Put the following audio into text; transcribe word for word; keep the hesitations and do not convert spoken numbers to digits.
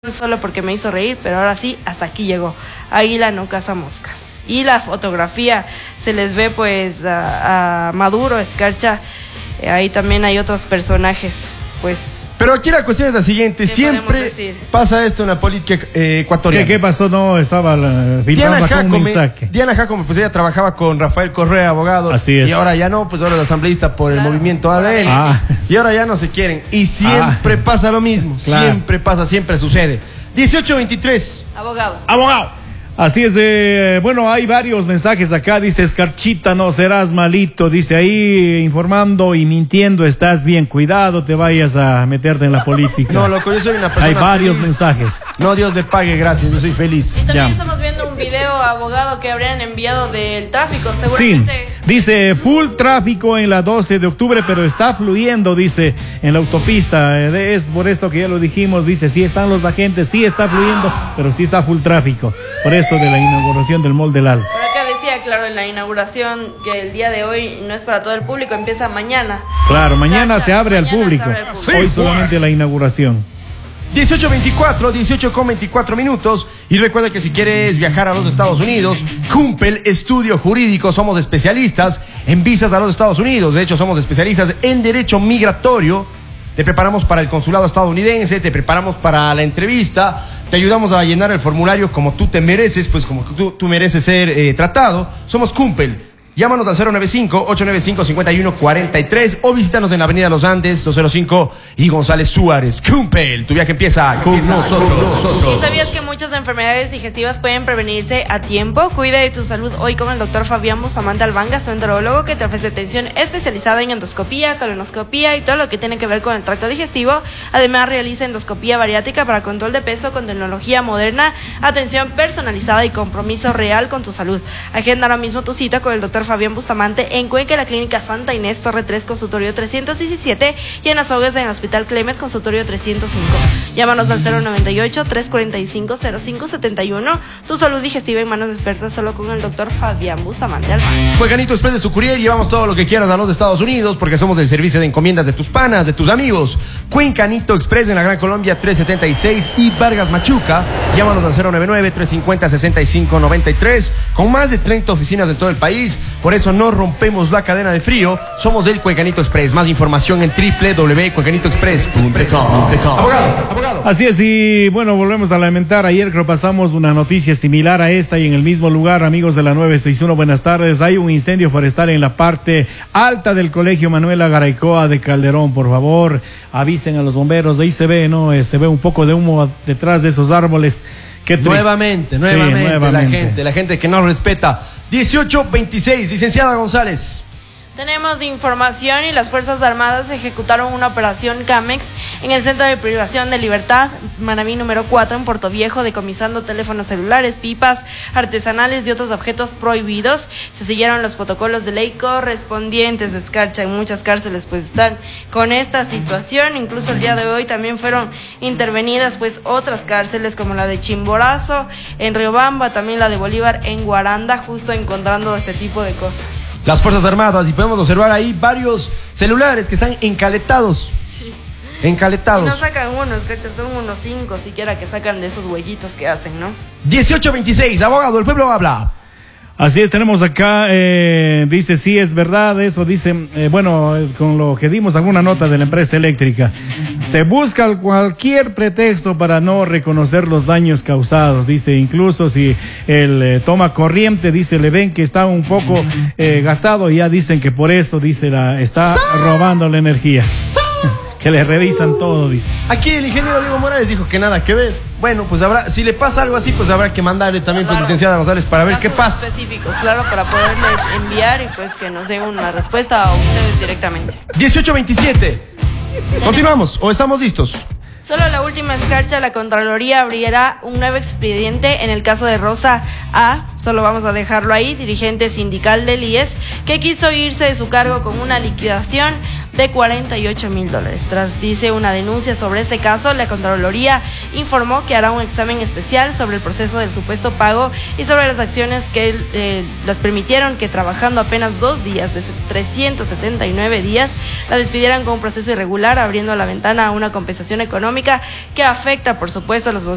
solo porque me hizo reír, pero ahora sí, hasta aquí llegó. Águila no caza moscas. Y la fotografía se les ve pues a, a Maduro, Escarcha, eh, ahí también hay otros personajes, pues. Pero aquí la cuestión es la siguiente, siempre pasa esto en la política eh, ecuatoriana. ¿Qué, ¿Qué pasó? No, estaba la, Diana Jacome, Diana Jacome, pues ella trabajaba con Rafael Correa, abogado. Así es. Y ahora ya no, pues ahora es asambleísta por claro. el movimiento A D N. Ah. Y ahora ya no se quieren. Y siempre ah. pasa lo mismo, claro. siempre pasa, siempre sucede. dieciocho veintitrés. Abogado. Abogado. Así es, de, bueno, hay varios mensajes acá, dice Escarchita, no serás malito, dice ahí, informando y mintiendo, estás bien, cuidado, te vayas a meterte en la política. No, loco, yo soy una persona Hay varios feliz. mensajes. No, Dios le pague, gracias, yo soy feliz. Y también ya. estamos viendo un video, abogado, que habrían enviado del tráfico, seguramente. Sí, dice, full tráfico en la doce de octubre, pero está fluyendo, dice, en la autopista, es por esto que ya lo dijimos, dice, sí están los agentes, sí está fluyendo, pero sí está full tráfico, por esto de la inauguración del Mall del Alto. Por acá decía, claro, en la inauguración que el día de hoy no es para todo el público, empieza mañana. Claro, mañana Chacha, se abre al mañana público, abre al público. hoy solamente la inauguración. dieciocho veinticuatro, dieciocho con veinticuatro minutos. Y recuerda que si quieres viajar a los Estados Unidos, Cumpel Estudio Jurídico, somos especialistas en visas a los Estados Unidos. De hecho, somos especialistas en derecho migratorio. Te preparamos para el consulado estadounidense, te preparamos para la entrevista, te ayudamos a llenar el formulario como tú te mereces, pues como tú, tú mereces ser eh, tratado. Somos Cumpel. Llámanos al cero nueve cinco, ocho nueve cinco, cinco uno cuatro tres o visítanos en la avenida Los Andes, doscientos cinco y González Suárez. Cumpel, tu viaje empieza con empieza nosotros. Con nosotros. ¿Y sabías que muchas enfermedades digestivas pueden prevenirse a tiempo? Cuida de tu salud hoy con el doctor Fabián Bustamante Albán, gastroenterólogo, que te ofrece atención especializada en endoscopía, colonoscopía y todo lo que tiene que ver con el tracto digestivo. Además, realiza endoscopía bariátrica para control de peso con tecnología moderna, atención personalizada y compromiso real con tu salud. Agenda ahora mismo tu cita con el doctor Fabián Bustamante en Cuenca, la Clínica Santa Inés, Torre tres, consultorio trescientos diecisiete, y en Azogues, en el Hospital Clemet, consultorio trescientos cinco. Llámanos al cero nueve ocho, tres cuatro cinco, cero cinco siete uno. Tu salud digestiva en manos expertas solo con el doctor Fabián Bustamante Albán. Cuencanito Express de su courier, llevamos todo lo que quieras a los Estados Unidos porque somos el servicio de encomiendas de tus panas, de tus amigos. Cuencanito Express en la Gran Colombia trescientos setenta y seis y Vargas Machuca. Llámanos al cero nueve nueve, tres cinco cero, seis cinco nueve tres con más de treinta oficinas en todo el país. Por eso no rompemos la cadena de frío. Somos el Cuencanito Express. Más información en doble u doble u doble u punto cuencanito express punto com. Abogado, abogado. Así es, y bueno, volvemos a lamentar. Ayer creo pasamos una noticia similar a esta y en el mismo lugar, amigos de la nueve seis uno, buenas tardes. Hay un incendio forestal en la parte alta del Colegio Manuela Garaycoa de Calderón. Por favor, avisen a los bomberos. Ahí se ve, ¿no? Eh, se ve un poco de humo detrás de esos árboles. Qué nuevamente, nuevamente, sí, nuevamente, la gente, la gente que no respeta. dieciocho veintiséis, licenciada González. Tenemos información y las Fuerzas Armadas ejecutaron una operación CAMEX en el Centro de Privación de Libertad, Manaví número cuatro, en Puerto Viejo, decomisando teléfonos celulares, pipas artesanales y otros objetos prohibidos. Se siguieron los protocolos de ley correspondientes. De Escarcha, en muchas cárceles pues están con esta situación. Incluso el día de hoy también fueron intervenidas pues otras cárceles como la de Chimborazo en Riobamba, también la de Bolívar en Guaranda, justo encontrando este tipo de cosas. Las Fuerzas Armadas, y podemos observar ahí varios celulares que están encaletados. Sí. Encaletados. Y no sacan unos, ¿cachas? Son unos cinco siquiera que sacan de esos huellitos que hacen, ¿no? dieciocho veintiséis, abogado, el pueblo habla. Así es, tenemos acá, eh, dice, sí, es verdad, eso dice, eh, bueno, con lo que dimos alguna nota de la empresa eléctrica, se busca cualquier pretexto para no reconocer los daños causados, dice, incluso si el eh, toma corriente, dice, le ven que está un poco eh, gastado y ya dicen que por eso, dice, la está robando la energía. Que le revisan todo, dice. Aquí el ingeniero Diego Morales dijo que nada que ver. Bueno, pues habrá, si le pasa algo así, pues habrá que mandarle también, claro, pues, licenciada González, para ver qué pasa. Específicos, claro, para poderles enviar y pues que nos den una respuesta a ustedes directamente. dieciocho veintisiete. ¿Continuamos o estamos listos? Solo la última Escarcha, la Contraloría abrirá un nuevo expediente en el caso de Rosa A. Solo vamos a dejarlo ahí, dirigente sindical del I E S, que quiso irse de su cargo con una liquidación de cuarenta y ocho mil dólares. Tras, dice, una denuncia sobre este caso, la Contraloría informó que hará un examen especial sobre el proceso del supuesto pago y sobre las acciones que eh, las permitieron que, trabajando apenas dos días de trescientos setenta y nueve días, la despidieran con un proceso irregular, abriendo la ventana a una compensación económica que afecta, por supuesto, a los